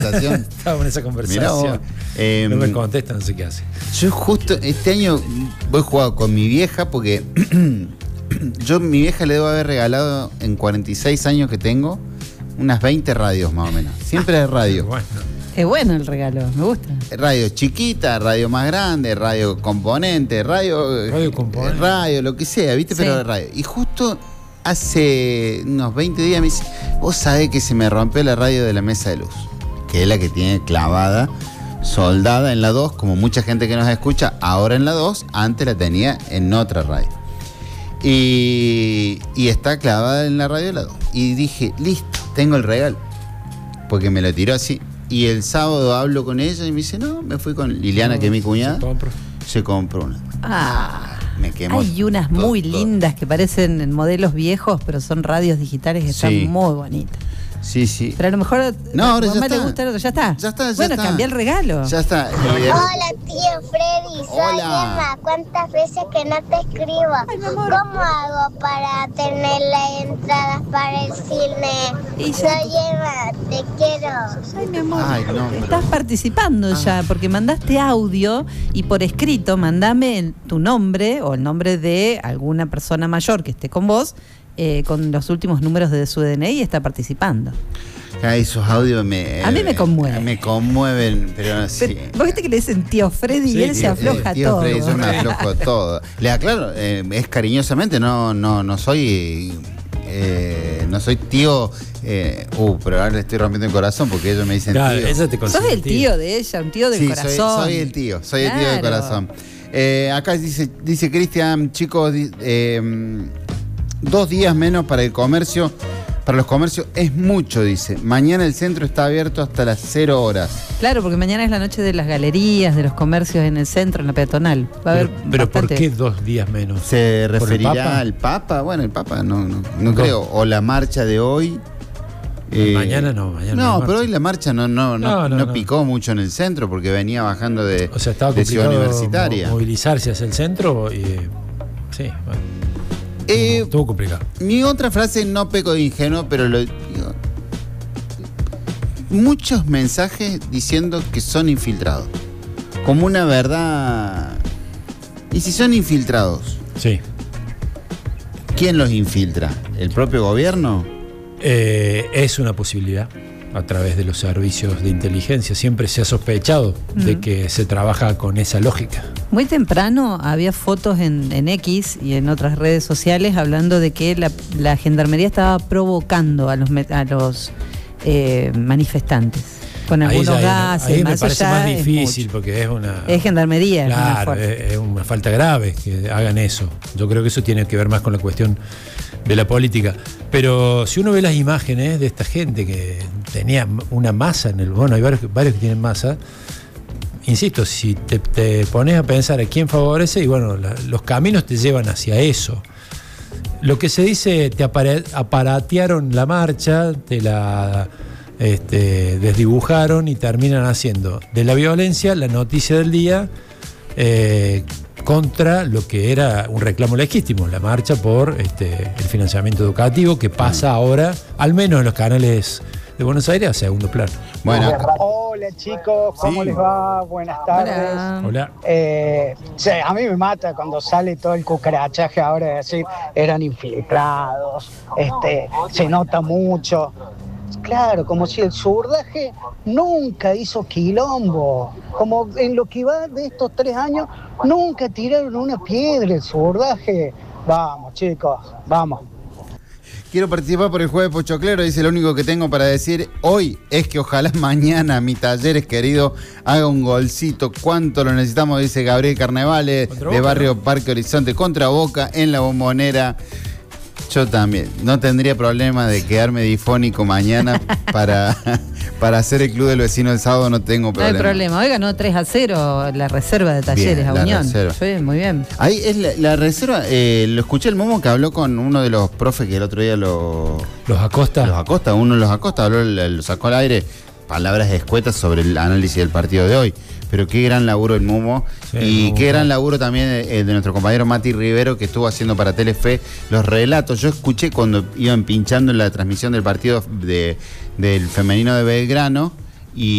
estación. Estaba en esa conversación. No me contesta, no sé qué hace. Yo justo este año voy jugado con mi vieja porque mi vieja le debo haber regalado en 46 años que tengo unas 20 radios más o menos. Siempre es radio. Bueno. Es bueno el regalo, me gusta. Radio chiquita, radio más grande, radio componente, radio componente. Radio, lo que sea, ¿viste? Sí. Pero radio. Y justo hace unos 20 días me dice, vos sabés que se me rompió la radio de la mesa de luz, que es la que tiene clavada, soldada en la 2, como mucha gente que nos escucha, ahora en la 2, antes la tenía en otra radio. Y está clavada en la radio de la 2. Y dije, listo, tengo el regalo. Porque me lo tiró así. Y el sábado hablo con ella y me dice, no, me fui con Liliana, que es mi cuñada. Se compró una. Me quemó. Hay unas muy lindas que parecen en modelos viejos, pero son radios digitales que están muy bonitas. Sí, sí. Pero a lo mejor no, a ahora tu ya mamá está. le gusta el otro. Ya está. Ya está, ya bueno, está. cambia el regalo. Ya está. Hola, tío Freddy, soy Hola. Emma. ¿Cuántas veces que no te escribo? Ay, mi amor. ¿Cómo hago para tener las entradas para el cine? Soy Emma, te quiero. Ay, mi amor. Ay, no, pero- Estás participando ya, porque mandaste audio y por escrito mandame tu nombre o el nombre de alguna persona mayor que esté con vos, con los últimos números de su DNI y está participando. Esos audios A mí me conmueven. Me conmueven, pero sí. Pero, ¿vos viste que le dicen tío Freddy y él se afloja tío todo? Freddy, yo me aflojo todo. Le aclaro, es cariñosamente, no soy tío. Pero ahora le estoy rompiendo el corazón porque ellos me dicen Claro, tío. ella te Sos consigue el tío de ella, un tío del Sí, corazón. soy el tío del Claro. corazón. Acá dice Cristian, chicos, 2 días menos para el comercio. Para los comercios es mucho, dice. Mañana el centro está abierto hasta las 0 horas. Claro, porque mañana es la noche de las galerías, de los comercios en el centro, en la peatonal. Va a haber pero ¿por bastante. qué 2 días menos? ¿Se ¿Por el referirá Papa? al Papa? Bueno, el Papa no creo. O la marcha de hoy. Mañana no, mañana No, hay pero marcha. hoy la marcha no picó mucho en el centro porque venía bajando de, O sea, estaba de Ciudad complicado Universitaria. movilizarse hacia el centro y sí, bueno. Estuvo complicado. Mi otra frase, no peco de ingenuo, pero lo digo. Muchos mensajes diciendo que son infiltrados. Como una verdad. ¿Y si son infiltrados? Sí. ¿Quién los infiltra? ¿El propio gobierno? Es una posibilidad a través de los servicios de inteligencia. Siempre se ha sospechado de que se trabaja con esa lógica. Muy temprano había fotos en X y en otras redes sociales hablando de que la gendarmería estaba provocando a los manifestantes con Ahí algunos ya gases. ahí me eso parece ya más es difícil mucho. porque es una... Es gendarmería. es más Claro, fuerte. es una falta grave que hagan eso. Yo creo que eso tiene que ver más con la cuestión de la política. Pero si uno ve las imágenes de esta gente que tenía una masa en el... Bueno, hay varios que tienen masa. Insisto, si te pones a pensar a quién favorece, y bueno, los caminos te llevan hacia eso. Lo que se dice, te aparatearon la marcha, te la desdibujaron y terminan haciendo de la violencia la noticia del día contra lo que era un reclamo legítimo, la marcha por el financiamiento educativo que pasa ahora, al menos en los canales de Buenos Aires, a segundo plano. Bueno, Hola chicos, ¿cómo les va? Buenas tardes. Hola. Sí, a mí me mata cuando sale todo el cucarachaje ahora de decir eran infiltrados, se nota mucho. Claro, como si el zurdaje nunca hizo quilombo, como en lo que va de estos 3 años, nunca tiraron una piedra el zurdaje. Vamos chicos, vamos. quiero participar por el jueves pochoclero. Dice, lo único que tengo para decir hoy es que ojalá mañana mi Talleres querido haga un golcito. ¿Cuánto lo necesitamos? Dice Gabriel Carnevale, de Barrio Parque Horizonte, contra Boca en la Bombonera. Yo también. No tendría problema de quedarme difónico mañana para hacer el club del vecino el sábado. No tengo problema. No hay problema. Hoy ganó 3-0 la reserva de Talleres Bien, a la Unión. reserva. Sí, muy bien. Ahí es la reserva. Lo escuché el Momo que habló con uno de los profes que el otro día Los Acosta. Uno de los Acosta habló, lo sacó al aire. Palabras escuetas sobre el análisis del partido de hoy. Pero qué gran laburo el Momo. Sí, y Momo. qué gran laburo también de nuestro compañero Mati Rivero, que estuvo haciendo para Telefe los relatos. Yo escuché cuando iban pinchando en la transmisión del partido del femenino de Belgrano, y